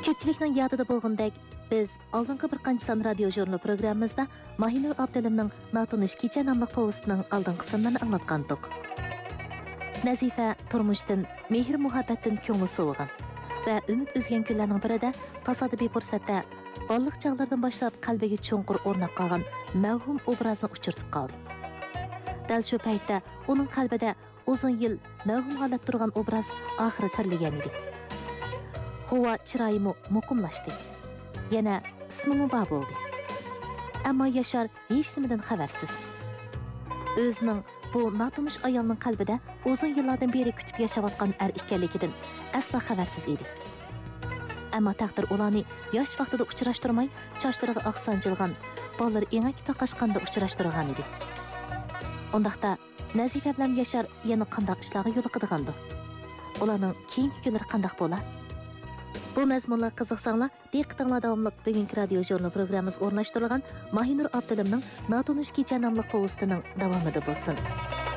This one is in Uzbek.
Ko'pchilikning yodida bo'lgandek, biz oldingi bir qancha son radio jurnal programmamizda Mahinur Abdulimning Natunish kecha nomli povestining oldingi sonlarini anglatgandik. Nazifa turmushdan, mehr muhabbatdan ko'ngli sovigan va umid uzgan kunlarning birida tasodifiy fursatda balliq chog'lardan boshlab qalbiga cho'nqur o'rnab qolgan mavhum obrazni uchirtib qoldi. Dal shu paytda uning qalbida uzun yil mavhum holatda turgan obraz oxiri tirilgan edi. Hava chiroyimi muqimlashdi. Yana ismi bor bo'ldi. Ammo Yashar hech nimadan xabarsiz. O'zining bu notunish ayolning qalbida uzun yillardan beri kutib yashayotgan ekanligidan asla xabarsiz edi. Ammo taqdir ularni yosh vaqtida uchrashtirmay, chochlariga oqsanjilgan, bollar engak taqashqanda uchrashtirgan edi. Undaqda Nazifa bilan Yashar yana qanday ishlarga yo'l qidigandi? Ularning keyingi kunlari qanday bo'lar? Bu mazmunlar qiziqsanglar, diqqatinglar davomli bugungi radio jurnal programmamiz o'rnashtirilgan Mahinur Abdulimning Natunish kecha nomli povestining davomida bo'lsin.